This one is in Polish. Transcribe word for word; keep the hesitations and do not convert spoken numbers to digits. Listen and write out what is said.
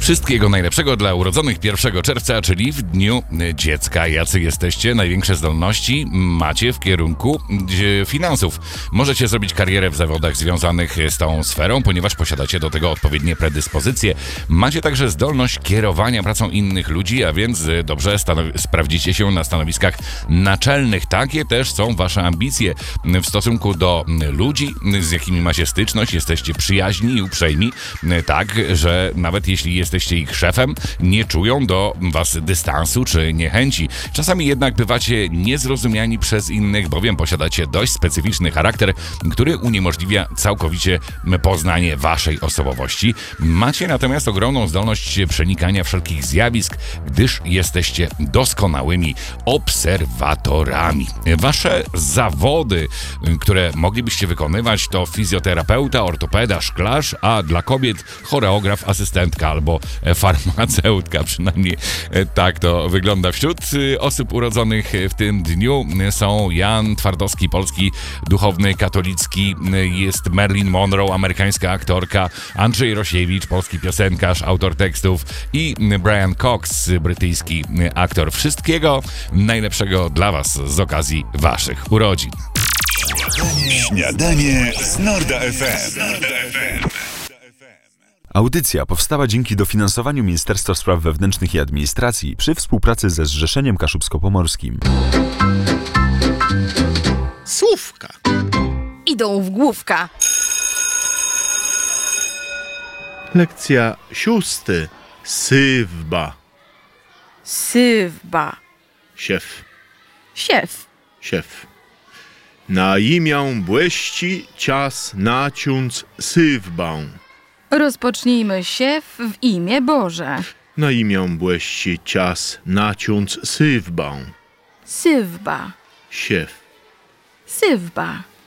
Wszystkiego najlepszego dla urodzonych pierwszego czerwca, czyli w Dniu Dziecka. Jacy jesteście? Największe zdolności macie w kierunku finansów. Możecie zrobić karierę w zawodach związanych z tą sferą, ponieważ posiadacie do tego odpowiednie predyspozycje. Macie także zdolność kierowania pracą innych ludzi, a więc dobrze stanow- sprawdzicie się na stanowiskach naczelnych. Takie też są wasze ambicje w stosunku do ludzi, z jakimi macie styczność. Jesteście przyjaźni i uprzejmi, tak, że nawet jeśli jesteście ich szefem, nie czują do was dystansu czy niechęci. Czasami jednak bywacie niezrozumiani przez innych, bowiem posiadacie dość specyficzny charakter, który uniemożliwia całkowicie poznanie waszej osobowości. Macie natomiast ogromną zdolność przenikania wszelkich zjawisk, gdyż jesteście doskonałymi obserwatorami. Wasze zawody, które moglibyście wykonywać, to fizjoterapeuta, ortopeda, szklarz, a dla kobiet choreograf, asystentka albo farmaceutka, przynajmniej tak to wygląda. Wśród osób urodzonych w tym dniu są Jan Twardowski, polski duchowny katolicki, jest Marilyn Monroe, amerykańska aktorka, Andrzej Rosiewicz, polski piosenkarz, autor tekstów i Brian Cox, brytyjski aktor. Wszystkiego najlepszego dla was z okazji waszych urodzin. Śniadanie z Norda F M. Audycja powstała dzięki dofinansowaniu Ministerstwa Spraw Wewnętrznych i Administracji przy współpracy ze Zrzeszeniem Kaszubsko-Pomorskim. Słówka idą w główka. Lekcja siósty. Sywba. Sywba. Siew. Siew. Siew. Na imię błeści cias naciąc sywbę. Rozpocznijmy siew w imię Boże. Na imię błeści cias naciąc sywbę. Sywba. Siew. Sywba.